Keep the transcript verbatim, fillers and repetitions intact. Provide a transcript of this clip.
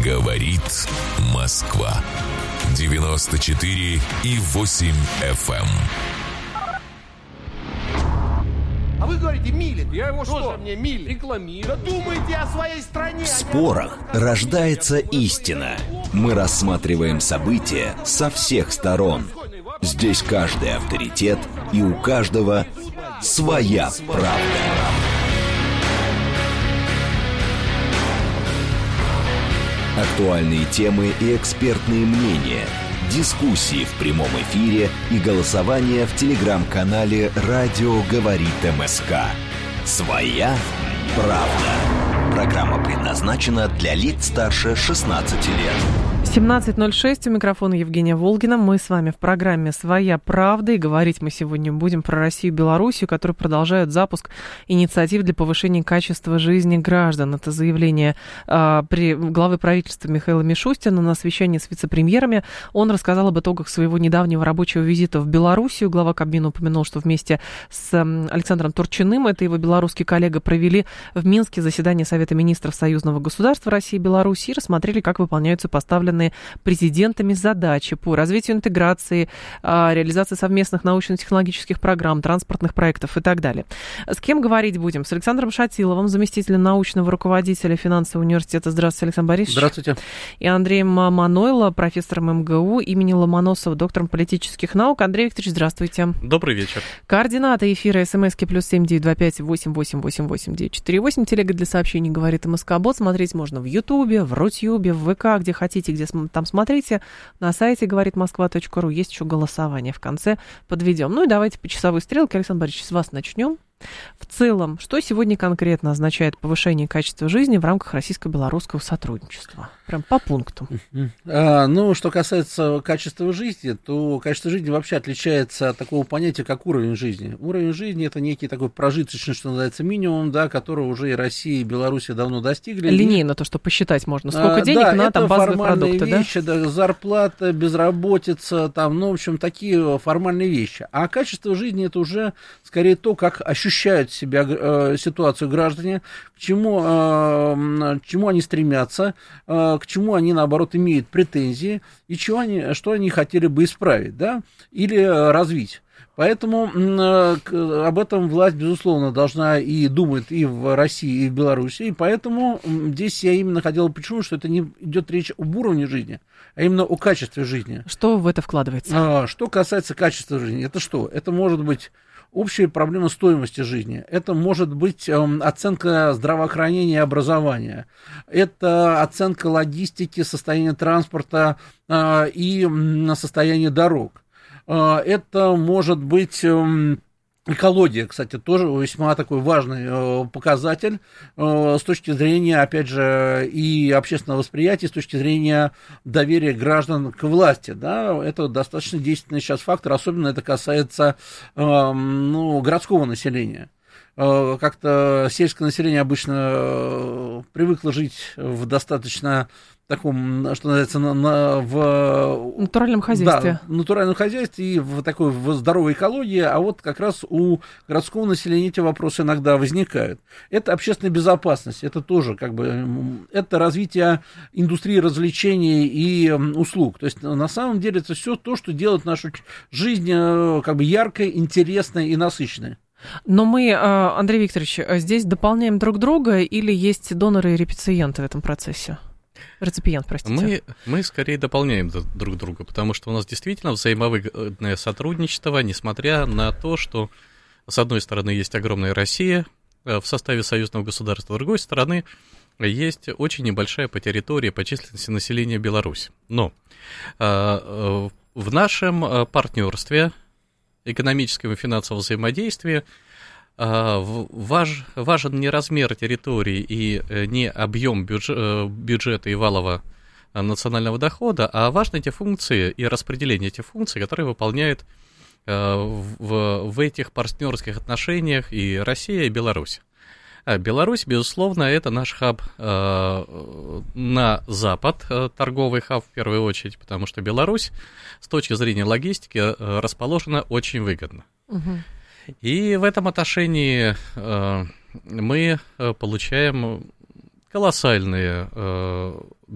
Говорит Москва. девяносто четыре и восемь эф эм. А вы говорите, Милин. Я его Тоже что? мне Милин. Рекламирую. Да думайте о своей стране. В спорах рождается истина. Мы рассматриваем события со всех сторон. Здесь каждый авторитет, и у каждого своя правда. Актуальные темы и экспертные мнения, дискуссии в прямом эфире и голосование в телеграм-канале «Радио говорит МСК». Своя правда. Программа предназначена для лиц старше шестнадцати лет. семнадцать ноль шесть, у микрофона Евгения Волгина. Мы с вами в программе «Своя правда». И говорить мы сегодня будем про Россию и Белоруссию, которые продолжают запуск инициатив для повышения качества жизни граждан. Это заявление э, при главы правительства Михаила Мишустина на совещании с вице-премьерами. Он рассказал об итогах своего недавнего рабочего визита в Белоруссию. Глава Кабмина упомянул, что вместе с э, Александром Турчиным, это его белорусский коллега, провели в Минске заседание Совета министров союзного государства России и Беларуси и рассмотрели, как выполняются поставленные президентами задачи по развитию интеграции, реализации совместных научно-технологических программ, транспортных проектов и так далее. С кем говорить будем? С Александром Шатиловым, заместителем научного руководителя финансового университета. Здравствуйте, Александр Борисович. Здравствуйте. И Андреем Манойло, профессором эм гэ у имени Ломоносова, доктором политических наук. Андрей Викторович, здравствуйте. Добрый вечер. Координаты эфира смски плюс семь девять два пять восемь восемь восемь восемь девять четыре восемь. Телега для сообщений говорит МСК-бот. Смотреть можно в Ютубе, в Рутюбе, в ВК, где хотите, где там смотрите. На сайте говорит москва точка ру есть еще голосование. В конце подведем. Ну и давайте по часовой стрелке, Александр Борисович, с вас начнем. В целом, что сегодня конкретно означает повышение качества жизни в рамках российско-белорусского сотрудничества? Прям по пункту. А, ну, что касается качества жизни, то качество жизни вообще отличается от такого понятия, как уровень жизни. Уровень жизни – это некий такой прожиточный, что называется, минимум, да, которого уже и Россия, и Беларусь давно достигли. Линейно то, что посчитать можно. Сколько а, денег да, на там базовые продукты, вещи, да? да? Зарплата, безработица, там, ну, в общем, такие формальные вещи. А качество жизни – это уже скорее то, как ощущают себя э, ситуацию граждане, к чему, э, к чему они стремятся, э, к чему они, наоборот, имеют претензии, и чего они, что они хотели бы исправить, да, или э, развить. Поэтому э, об этом власть, безусловно, должна и думать и в России, и в Беларуси. И поэтому здесь я именно хотел подчеркнуть, что это не идет речь об уровне жизни, а именно о качестве жизни. Что в это вкладывается? А, что касается качества жизни, это что? Это может быть общая проблема стоимости жизни. Это может быть э, оценка здравоохранения и образования. Это оценка логистики, состояния транспорта э, и э, состояния дорог. Э, это может быть э, экология, кстати, тоже весьма такой важный э, показатель э, с точки зрения, опять же, и общественного восприятия, с точки зрения доверия граждан к власти. Да? Это достаточно действенный сейчас фактор, особенно это касается э, ну, городского населения. Э, как-то сельское население обычно э, привыкло жить в достаточно таком, что называется, на, на, в натуральном хозяйстве. Да, в натуральном хозяйстве и в такой в здоровой экологии, а вот как раз у городского населения эти вопросы иногда возникают. Это общественная безопасность, это тоже как бы, это развитие индустрии развлечений и услуг. То есть на самом деле это все то, что делает нашу жизнь как бы яркой, интересной и насыщенной. Но мы, Андрей Викторович, здесь дополняем друг друга или есть доноры и реципиенты в этом процессе? Реципиент, простите. Мы, мы скорее дополняем друг друга, потому что у нас действительно взаимовыгодное сотрудничество, несмотря на то, что, с одной стороны, есть огромная Россия в составе союзного государства, с другой стороны, есть очень небольшая по территории, по численности населения Беларусь. Но э, в нашем партнерстве, экономическом и финансовом взаимодействии, Важ, важен не размер территории и не объем бюджет, бюджета и валового национального дохода, а важны те функции и распределение этих функций, которые выполняют в, в этих партнерских отношениях и Россия, и Беларусь. А Беларусь, безусловно, это наш хаб на запад, торговый хаб в первую очередь, потому что Беларусь с точки зрения логистики расположена очень выгодно. Угу. И в этом отношении э, мы получаем колоссальные э,